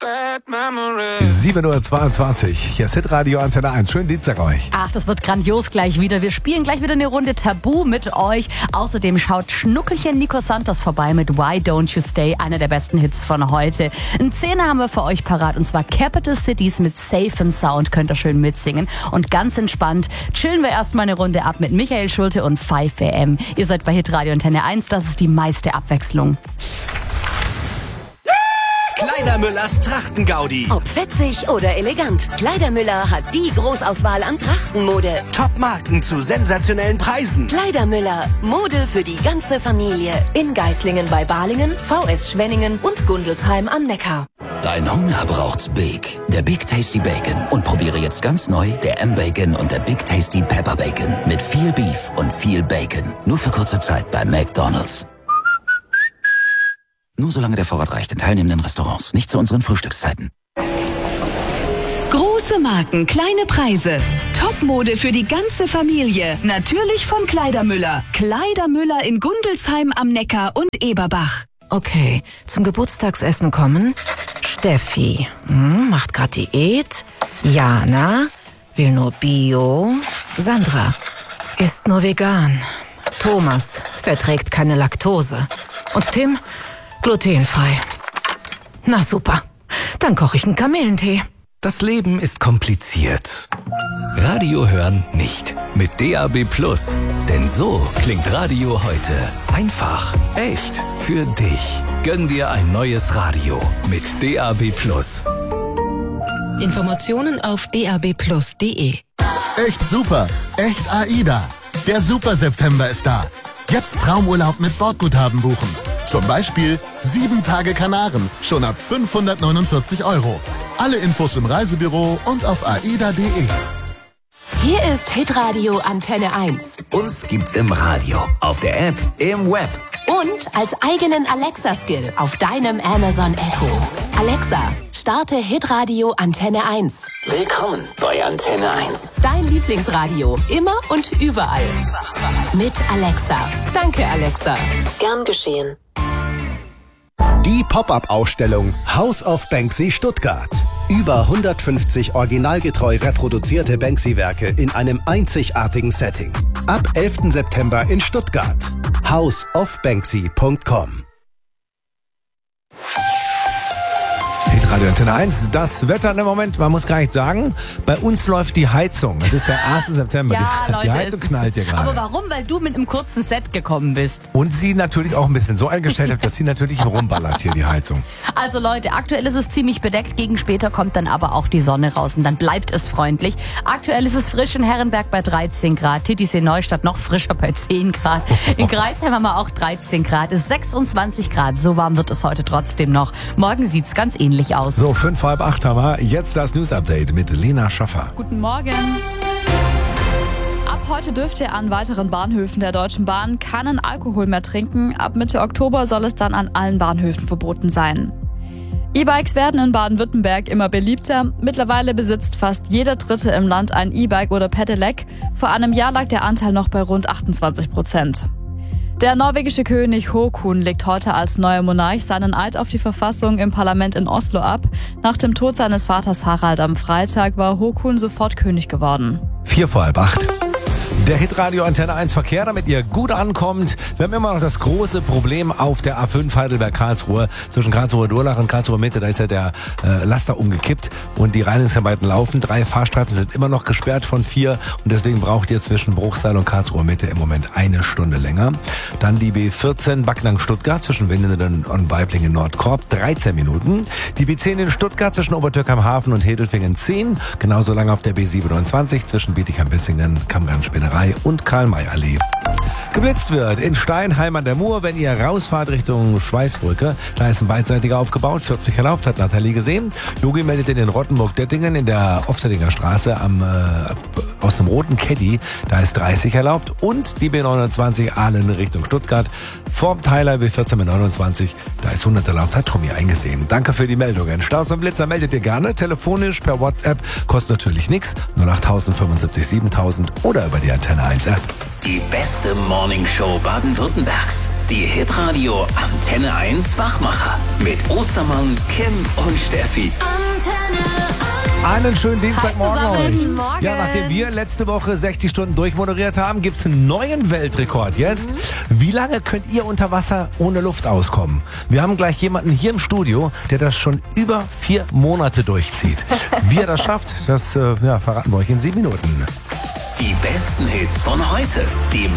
7:22 Uhr. Hier ist Hitradio Antenne 1. Schönen Dienstag euch. Ach, das wird grandios gleich wieder. Wir spielen gleich wieder eine Runde Tabu mit euch. Außerdem schaut Schnuckelchen Nico Santos vorbei mit Why Don't You Stay, einer der besten Hits von heute. Einen Zehner haben wir für euch parat, und zwar Capital Cities mit Safe and Sound. Könnt ihr schön mitsingen. Und ganz entspannt chillen wir erstmal eine Runde ab mit Michael Schulte und 5am. Ihr seid bei Hitradio Antenne 1. Das ist die meiste Abwechslung. Kleidermüllers Trachtengaudi. Ob fetzig oder elegant, Kleidermüller hat die Großauswahl an Trachtenmode. Top-Marken zu sensationellen Preisen. Kleidermüller, Mode für die ganze Familie. In Geislingen bei Balingen, VS Schwenningen und Gundelsheim am Neckar. Dein Hunger braucht's Big. Der Big Tasty Bacon. Und probiere jetzt ganz neu der M-Bacon und der Big Tasty Pepper Bacon. Mit viel Beef und viel Bacon. Nur für kurze Zeit bei McDonald's. Nur solange der Vorrat reicht in teilnehmenden Restaurants. Nicht zu unseren Frühstückszeiten. Große Marken, kleine Preise. Topmode für die ganze Familie. Natürlich von Kleidermüller. Kleidermüller in Gundelsheim am Neckar und Eberbach. Okay, zum Geburtstagsessen kommen Steffi, macht grad Diät. Jana, will nur Bio. Sandra, isst nur vegan. Thomas, verträgt keine Laktose. Und Tim, glutenfrei. Na super, dann koche ich einen Kamillentee. Das Leben ist kompliziert. Radio hören nicht. Mit DAB+. Denn so klingt Radio heute. Einfach, echt, für dich. Gönn dir ein neues Radio mit DAB+. Informationen auf dabplus.de. Echt super, echt AIDA. Der Super September ist da. Jetzt Traumurlaub mit Bordguthaben buchen. Zum Beispiel 7 Tage Kanaren, schon ab 549 €. Alle Infos im Reisebüro und auf aida.de. Hier ist Hitradio Antenne 1. Uns gibt's im Radio, auf der App, im Web. Und als eigenen Alexa-Skill auf deinem Amazon Echo. Alexa, starte Hitradio Antenne 1. Willkommen bei Antenne 1. Dein Lieblingsradio, immer und überall. Mit Alexa. Danke, Alexa. Gern geschehen. Die Pop-up-Ausstellung House of Banksy Stuttgart. Über 150 originalgetreu reproduzierte Banksy-Werke in einem einzigartigen Setting. Ab 11. September in Stuttgart. houseofbanksy.com. Hitradio Antenne 1. Das Wetter im Moment, man muss gar nicht sagen, bei uns läuft die Heizung. Es ist der 1. September. Ja, die Leute, Heizung knallt hier gerade. Aber warum? Weil du mit einem kurzen Set gekommen bist. Und sie natürlich auch ein bisschen so eingestellt hat, dass sie natürlich rumballert hier, die Heizung. Also Leute, aktuell ist es ziemlich bedeckt. Gegen später kommt dann aber auch die Sonne raus und dann bleibt es freundlich. Aktuell ist es frisch in Herrenberg bei 13 Grad. Titisee Neustadt noch frischer bei 10 Grad. In Greizheim haben wir auch 13 Grad. Es ist 26 Grad. So warm wird es heute trotzdem noch. Morgen sieht es ganz ähnlich aus. So, 7:55 haben wir. Jetzt das News-Update mit Lena Schaffer. Guten Morgen. Ab heute dürft ihr an weiteren Bahnhöfen der Deutschen Bahn keinen Alkohol mehr trinken. Ab Mitte Oktober soll es dann an allen Bahnhöfen verboten sein. E-Bikes werden in Baden-Württemberg immer beliebter. Mittlerweile besitzt fast jeder Dritte im Land ein E-Bike oder Pedelec. Vor einem Jahr lag der Anteil noch bei rund 28%. Der norwegische König Håkon legt heute als neuer Monarch seinen Eid auf die Verfassung im Parlament in Oslo ab. Nach dem Tod seines Vaters Harald am Freitag war Håkon sofort König geworden. 7:45. Der Hitradio Antenne 1 Verkehr, damit ihr gut ankommt. Wir haben immer noch das große Problem auf der A5 Heidelberg-Karlsruhe. Zwischen Karlsruhe-Durlach und Karlsruhe-Mitte, da ist ja der Laster umgekippt und die Reinigungsarbeiten laufen. 3 Fahrstreifen sind immer noch gesperrt von 4 und deswegen braucht ihr zwischen Bruchsal und Karlsruhe-Mitte im Moment 1 Stunde länger. Dann die B14 Backnang-Stuttgart zwischen Winnenden und Weiblingen-Nordkorb 13 Minuten. Die B10 in Stuttgart zwischen Obertürkheim-Hafen und Hedelfingen 10. Genauso lange auf der B27 zwischen Bietigheim-Bissingen, Kammgarn-Spinnerei und Karl-May-Allee. Geblitzt wird in Steinheim an der Mur, wenn ihr rausfahrt Richtung Schweißbrücke. Da ist ein beidseitiger aufgebaut, 40 erlaubt, hat Nathalie gesehen. Jogi meldet in den Rottenburg-Dettingen in der Ofterdinger Straße am aus dem roten Caddy, da ist 30 erlaubt. Und die B29 Aalen Richtung Stuttgart. Vorm Teiler B14 mit 29, da ist 100 erlaubt, hat Tommy eingesehen. Danke für die Meldungen. Staus und Blitzer meldet ihr gerne, telefonisch, per WhatsApp, kostet natürlich nichts. 08000 75 7000 oder über die Antenne 1 App. Die beste Morningshow Baden-Württembergs. Die Hitradio Antenne 1 Wachmacher. Mit Ostermann, Kim und Steffi. Einen schönen Dienstagmorgen Hi zusammen. euch. Morgen. Ja, nachdem wir letzte Woche 60 Stunden durchmoderiert haben, gibt's einen neuen Weltrekord jetzt. Wie lange könnt ihr unter Wasser ohne Luft auskommen? Wir haben gleich jemanden hier im Studio, der das schon über 4 Monate durchzieht. Wie er das schafft, das verraten wir euch in 7 Minuten. Die besten Hits von heute. Die